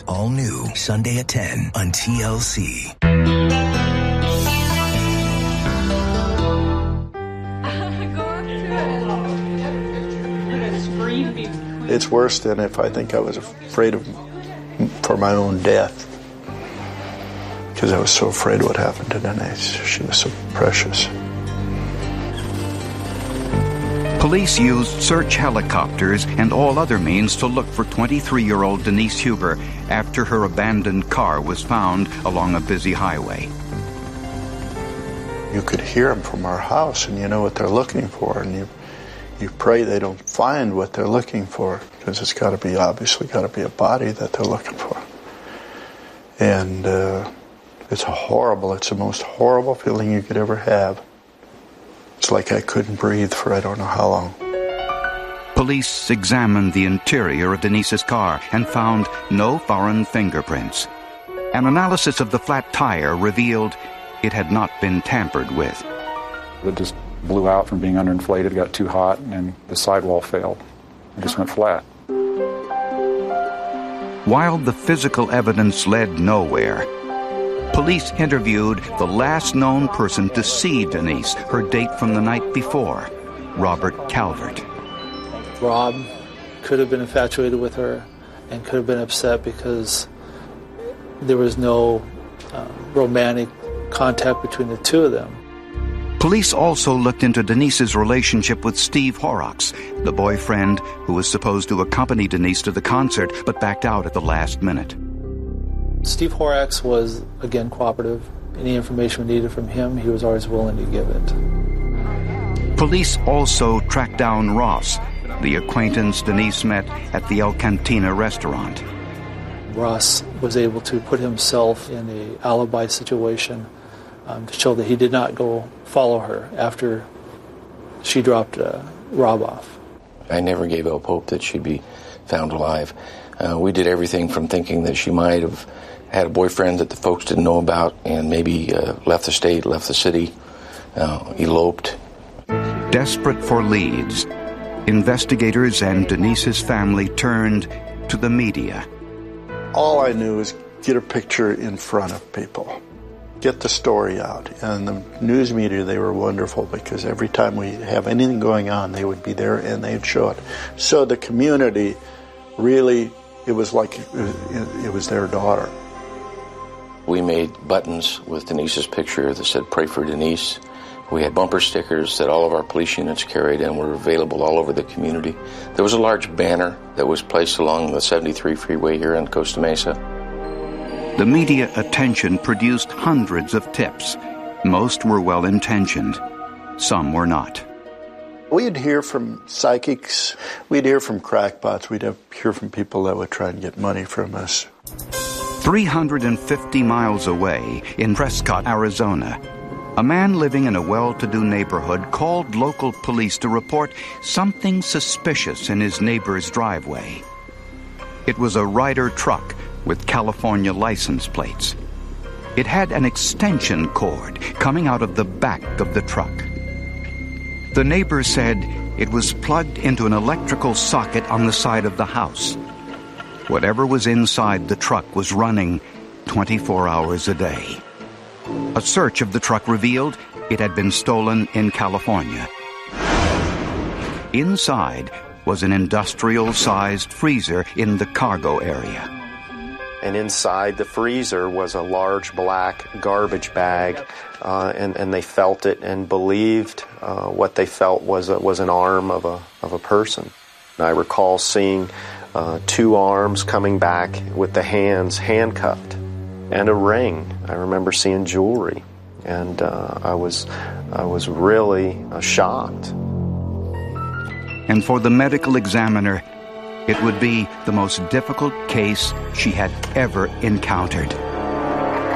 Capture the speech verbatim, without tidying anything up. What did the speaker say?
all new Sunday at ten on T L C. It's worse than if I think I was afraid of for my own death, because I was so afraid of what happened to Denise. She was so precious. Police used search helicopters and all other means to look for twenty-three-year-old Denise Huber after her abandoned car was found along a busy highway. You could hear them from our house, and you know what they're looking for, and you you pray they don't find what they're looking for, because it's got to be, obviously got to be a body that they're looking for. And uh, it's a horrible, it's the most horrible feeling you could ever have. It's like I couldn't breathe for I don't know how long. Police examined the interior of Denise's car and found no foreign fingerprints. An analysis of the flat tire revealed it had not been tampered with. It just blew out from being underinflated, it got too hot, and the sidewall failed. It just went flat. While the physical evidence led nowhere, police interviewed the last known person to see Denise, her date from the night before, Robert Calvert. Rob could have been infatuated with her and could have been upset because there was no uh, romantic contact between the two of them. Police also looked into Denise's relationship with Steve Horrocks, the boyfriend who was supposed to accompany Denise to the concert but backed out at the last minute. Steve Horrocks was, again, cooperative. Any information we needed from him, he was always willing to give it. Police also tracked down Ross, the acquaintance Denise met at the El Cantina restaurant. Ross was able to put himself in an alibi situation um, to show that he did not go follow her after she dropped uh, Rob off. I never gave up hope that she'd be found alive. Uh, we did everything from thinking that she might have had a boyfriend that the folks didn't know about and maybe uh, left the state, left the city, uh, eloped. Desperate for leads, investigators and Denise's family turned to the media. All I knew was get a picture in front of people, get the story out. And the news media, they were wonderful, because every time we have anything going on, they would be there and they'd show it. So the community really, it was like it was, it was their daughter. We made buttons with Denise's picture that said, "Pray for Denise." We had bumper stickers that all of our police units carried and were available all over the community. There was a large banner that was placed along the seventy-three freeway here in Costa Mesa. The media attention produced hundreds of tips. Most were well-intentioned. Some were not. We'd hear from psychics. We'd hear from crackpots. We'd have, hear from people that would try and get money from us. three hundred fifty miles away in Prescott, Arizona, a man living in a well-to-do neighborhood called local police to report something suspicious in his neighbor's driveway. It was a Ryder truck with California license plates. It had an extension cord coming out of the back of the truck. The neighbor said it was plugged into an electrical socket on the side of the house. Whatever was inside the truck was running twenty-four hours a day. A search of the truck revealed it had been stolen in California. Inside was an industrial-sized freezer in the cargo area. And inside the freezer was a large black garbage bag, uh, and, and they felt it and believed uh, what they felt was a, was an arm of a of a person. And I recall seeing uh, two arms coming back with the hands handcuffed, and a ring. I remember seeing jewelry, and uh, I was I was really uh, shocked. And for the medical examiner, it would be the most difficult case she had ever encountered.